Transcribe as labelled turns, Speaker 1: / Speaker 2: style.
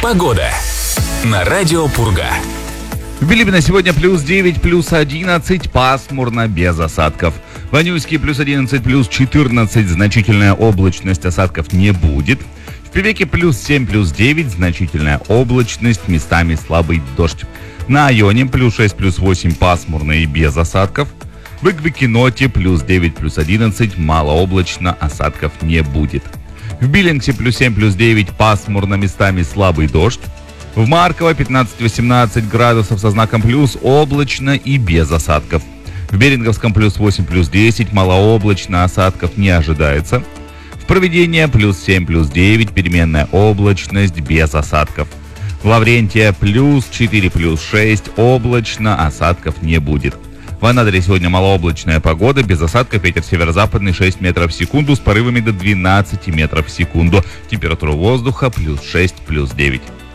Speaker 1: Погода на радио Пурга.
Speaker 2: В Билибино сегодня плюс 9, плюс 11, пасмурно, без осадков. В Анюйске плюс 11, плюс 14, значительная облачность, осадков не будет. В Певеке плюс 7, плюс 9, значительная облачность, местами слабый дождь. На Айоне плюс 6, плюс 8, пасмурно и без осадков. В Игвикиноте плюс 9, плюс 11, малооблачно, осадков не будет. В Биллингсе плюс 7, плюс 9, пасмурно, местами слабый дождь. В Марково 15-18 градусов со знаком плюс, облачно и без осадков. В Беринговском плюс 8, плюс 10, малооблачно, осадков не ожидается. В Провидении плюс 7, плюс 9, переменная облачность, без осадков. В Лаврентия плюс 4, плюс 6, облачно, осадков не будет. В Анадыре сегодня малооблачная погода, без осадков, ветер северо-западный 6 метров в секунду с порывами до 12 метров в секунду. Температура воздуха плюс 6, плюс 9.